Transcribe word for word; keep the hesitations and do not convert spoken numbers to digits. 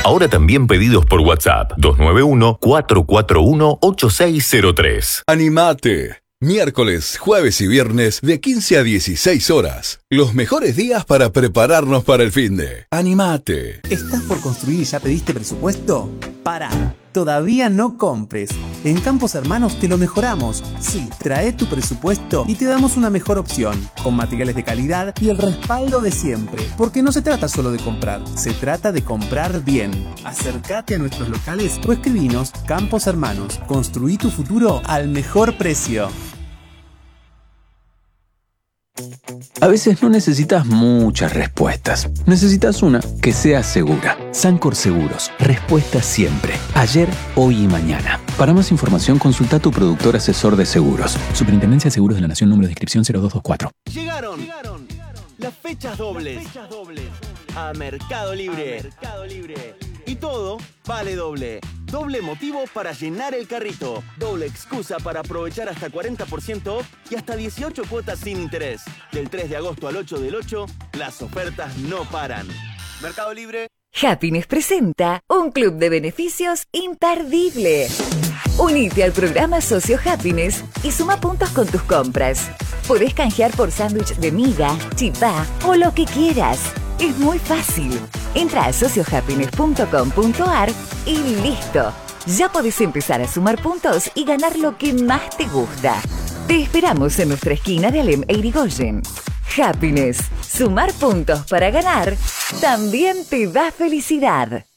Ahora también pedidos por WhatsApp dos nueve uno, cuatro cuatro uno, ocho seis cero tres. Animate. Miércoles, jueves y viernes de quince a dieciséis horas. Los mejores días para prepararnos para el finde. Animate. ¿Estás por construir y ya pediste presupuesto? Pará, todavía no compres. En Campos Hermanos te lo mejoramos. Sí, trae tu presupuesto y te damos una mejor opción, con materiales de calidad y el respaldo de siempre. Porque no se trata solo de comprar, se trata de comprar bien. Acércate a nuestros locales o escribinos. Campos Hermanos, construí tu futuro al mejor precio. A veces no necesitas muchas respuestas. Necesitas una que sea segura. Sancor Seguros. Respuesta siempre. Ayer, hoy y mañana. Para más información, consulta a tu productor asesor de seguros. Superintendencia de Seguros de la Nación, número de inscripción cero dos dos cuatro. Llegaron, Llegaron. Las fechas dobles. Las fechas dobles. A Mercado Libre. A Mercado Libre. Y todo vale doble. Doble motivo para llenar el carrito. Doble excusa para aprovechar hasta cuarenta por ciento off y hasta dieciocho cuotas sin interés. Del tres de agosto al ocho del ocho, las ofertas no paran. Mercado Libre. Happiness presenta un club de beneficios imperdible. Unite al programa Socio Happiness y suma puntos con tus compras. Podés canjear por sándwich de miga, chipá o lo que quieras. Es muy fácil. Entra a socio happiness punto com punto a r y listo. Ya podés empezar a sumar puntos y ganar lo que más te gusta. Te esperamos en nuestra esquina de Alem e Irigoyen. Happiness. Sumar puntos para ganar también te da felicidad.